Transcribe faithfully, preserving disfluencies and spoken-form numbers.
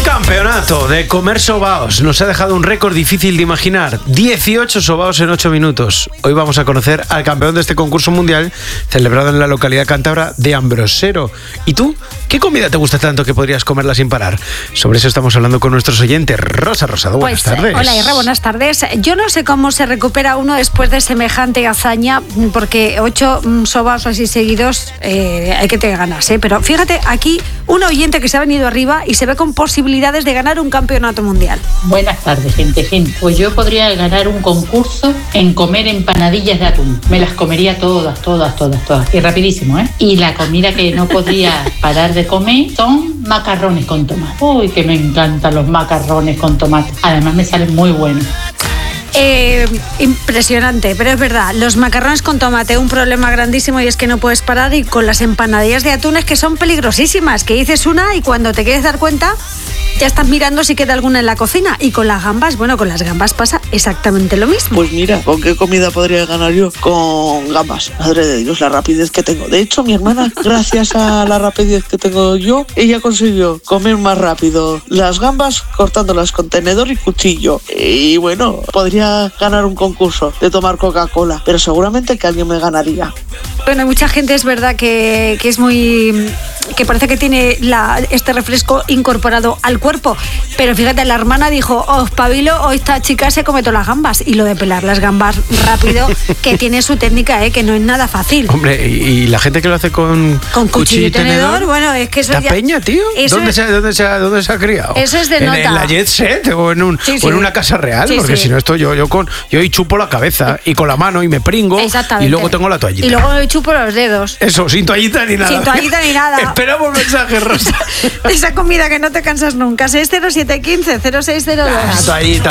Campeonato de comer sobaos. Nos ha dejado un récord difícil de imaginar. dieciocho sobaos en ocho minutos. Hoy vamos a conocer al campeón de este concurso mundial celebrado en la localidad cántabra de Ambrosero. ¿Y tú? ¿Qué comida te gusta tanto que podrías comerla sin parar? Sobre eso estamos hablando con nuestros oyentes. Rosa Rosado, buenas pues, tardes. Hola, Irra, buenas tardes. Yo no sé cómo se recupera uno después de semejante hazaña, porque ocho sobaos así seguidos eh, hay que tener ganas, ¿eh? Pero fíjate, aquí un oyente que se ha venido arriba y se ve con posibilidades de ganar un campeonato mundial. Buenas tardes, gente, gente. Pues yo podría ganar un concurso en comer empanadillas de atún. Me las comería todas, todas, todas, todas. Y rapidísimo, ¿eh? Y la comida que no podría parar de comer son macarrones con tomate. Uy, que me encantan los macarrones con tomate. Además me salen muy buenos. Eh, impresionante, pero es verdad, los macarrones con tomate, un problema grandísimo y es que no puedes parar, y con las empanadillas de atunes, que son peligrosísimas, que dices una y cuando te quieres dar cuenta ya estás mirando si queda alguna en la cocina. Y con las gambas, bueno, con las gambas pasa exactamente lo mismo. Pues mira, ¿con qué comida podría ganar yo? Con gambas. Madre de Dios, la rapidez que tengo. De hecho, mi hermana, gracias a la rapidez que tengo yo, ella consiguió comer más rápido las gambas cortándolas con tenedor y cuchillo. Y bueno, podría ganar un concurso de tomar Coca-Cola, pero seguramente que alguien me ganaría. Bueno, mucha gente es verdad que, que es muy... que parece que tiene la, este refresco incorporado al cuerpo, pero fíjate, la hermana dijo, oh, pabilo, hoy esta chica se come todas las gambas, y lo de pelar las gambas rápido, que tiene su técnica, ¿eh? Que no es nada fácil. Hombre, y, y la gente que lo hace con, con cuchillo y tenedor, tenedor, bueno, es que eso ¿la ya... peña, tío? ¿Dónde, es... se, dónde, se, ¿Dónde se ha criado? Eso es de nota. ¿En, en la Jet Set o en, un, sí, sí. o en una casa real? Sí, porque sí. si no, esto yo, yo, con, yo ahí chupo la cabeza y con la mano y me pringo y luego tengo la toallita. Y luego me chupo los dedos. Eso, sin toallita ni nada. Sin toallita ni nada. Esperamos mensajes, Rosa. Esa comida que no te cansas nunca. seis cero siete uno cinco cero seis cero dos. Ah, toallita.